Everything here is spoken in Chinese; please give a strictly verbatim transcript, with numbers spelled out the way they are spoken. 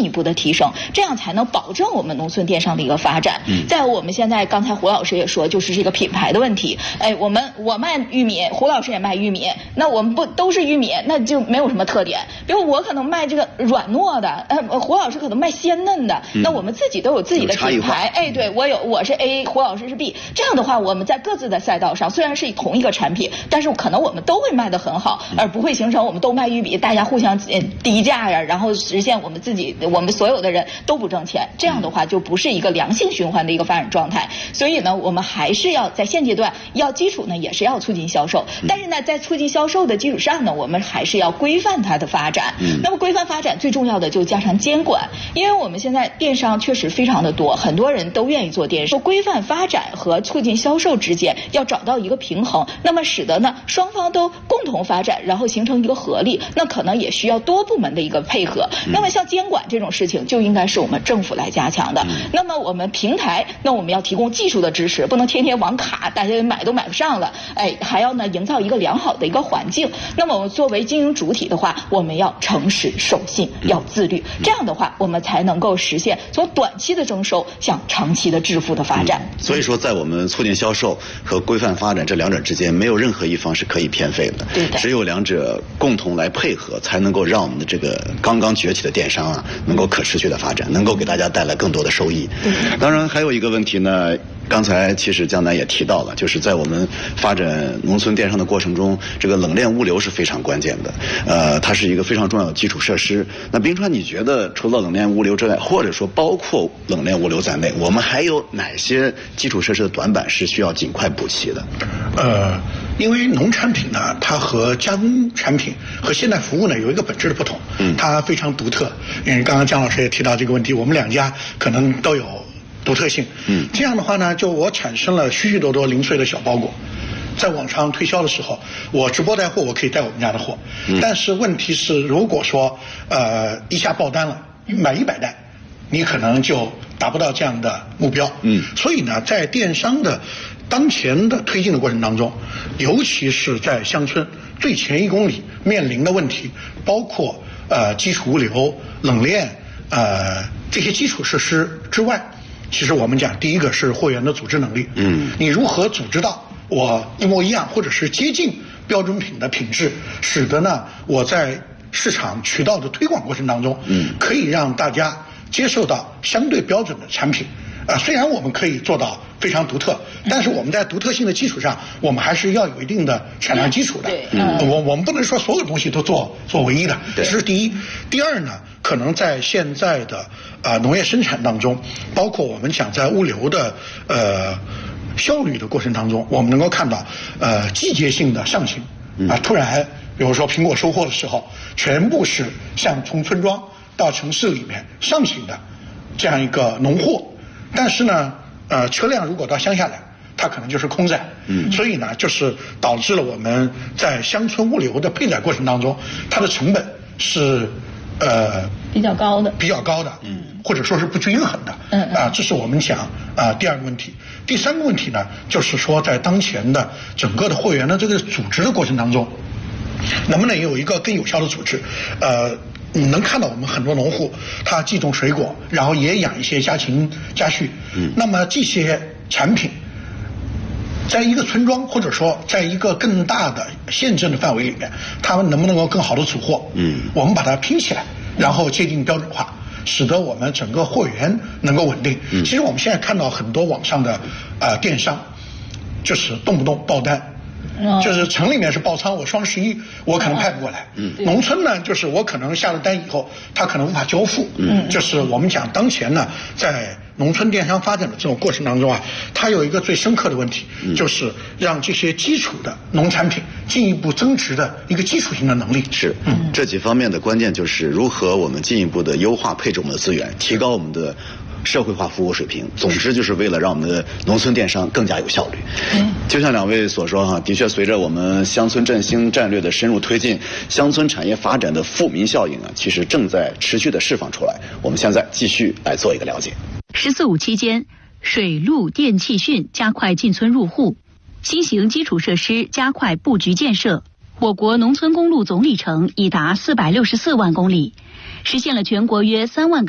进一步的提升，这样才能保证我们农村电商的一个发展。嗯，在我们现在刚才胡老师也说，就是这个品牌的问题。哎，我们我卖玉米，胡老师也卖玉米，那我们不都是玉米，那就没有什么特点。比如我可能卖这个软糯的，呃，胡老师可能卖鲜嫩的，嗯、那我们自己都有自己的品牌。哎，对我有，我是 A， 胡老师是 B， 这样的话，我们在各自的赛道上虽然是同一个产品，但是可能我们都会卖得很好，而不会形成我们都卖玉米，大家互相低价呀，然后实现我们自己我们所有的人都不挣钱，这样的话就不是一个良性循环的一个发展状态。所以呢，我们还是要在现阶段要基础呢，也是要促进销售，但是呢，在促进销售的基础上呢，我们还是要规范它的发展。嗯，那么规范发展最重要的就加强监管，因为我们现在电商确实非常的多，很多人都愿意做电商，规范发展和促进销售之间要找到一个平衡，那么使得呢双方都共同发展，然后形成一个合力，那可能也需要多部门的一个配合。那么像监管这种事情就应该是我们政府来加强的。那么我们平台，那我们要提供技术的支持，不能天天网卡，大家买都买不上了，哎，还要呢营造一个良好的一个环境。那么我们作为经营主体的话，我们要诚实守信，要自律，这样的话我们才能够实现从短期的增收向长期的致富的发展。 嗯、所以说在我们促进销售和规范发展这两者之间，没有任何一方是可以偏废的， 对的， 只有两者共同来配合，才能够让我们的这个刚刚崛起的电商啊能够可持续的发展，能够给大家带来更多的收益。当然还有一个问题呢，刚才其实江南也提到了，就是在我们发展农村电商的过程中，这个冷链物流是非常关键的，呃，它是一个非常重要的基础设施。那冰川，你觉得除了冷链物流之外，或者说包括冷链物流在内，我们还有哪些基础设施的短板是需要尽快补齐的？ 呃，因为农产品呢，它和加工产品和现代服务呢有一个本质的不同，嗯，它非常独特。因为刚刚姜老师也提到这个问题，我们两家可能都有独特性，嗯，这样的话呢，就我产生了许许多多零碎的小包裹，在网上推销的时候，我直播带货，我可以带我们家的货，嗯，但是问题是，如果说呃一下爆单了，买一百袋，你可能就达不到这样的目标，嗯，所以呢，在电商的当前的推进的过程当中，尤其是在乡村最前一公里面临的问题，包括呃基础物流、冷链，呃这些基础设施之外，其实我们讲第一个是货源的组织能力，嗯，你如何组织到我一模一样或者是接近标准品的品质，使得呢我在市场渠道的推广过程当中，嗯，可以让大家接受到相对标准的产品。啊，虽然我们可以做到非常独特，但是我们在独特性的基础上，我们还是要有一定的产量基础的。对，嗯，我我们不能说所有东西都做做唯一的，这是第一。第二呢，可能在现在的啊、呃、农业生产当中，包括我们讲在物流的呃效率的过程当中，我们能够看到呃季节性的上行啊、呃，突然比如说苹果收获的时候，全部是像从村庄到城市里面上行的这样一个农货。但是呢，呃，车辆如果到乡下来，它可能就是空载，嗯，所以呢，就是导致了我们在乡村物流的配载过程当中，它的成本是呃比较高的， 比较高的，嗯，或者说是不均衡的，嗯啊、呃，这是我们讲啊、呃、第二个问题。第三个问题呢，就是说在当前的整个的货源的这个组织的过程当中，能不能有一个更有效的组织，呃。你能看到我们很多农户，他既种水果，然后也养一些家禽家畜。嗯，那么这些产品，在一个村庄或者说在一个更大的县镇的范围里面，他们能不能够更好的储货？嗯，我们把它拼起来，然后界定标准化，使得我们整个货源能够稳定。嗯，其实我们现在看到很多网上的呃电商，就是动不动爆单。就是城里面是爆仓，我双十一我可能派不过来。嗯，农村呢，就是我可能下了单以后，他可能无法交付。嗯，就是我们讲当前呢，在农村电商发展的这种过程当中啊，它有一个最深刻的问题，嗯、就是让这些基础的农产品进一步增值的一个基础性的能力。 是，嗯，这几方面的关键就是如何我们进一步的优化配置我们的资源，提高我们的社会化服务水平，总之就是为了让我们的农村电商更加有效率。嗯，就像两位所说哈，的确随着我们乡村振兴战略的深入推进，乡村产业发展的富民效应啊，其实正在持续的释放出来。我们现在继续来做一个了解。 十四五期间，水陆电气汛加快进村入户，新型基础设施加快布局建设，我国农村公路总里程已达四百六十四万公里，实现了全国约三万个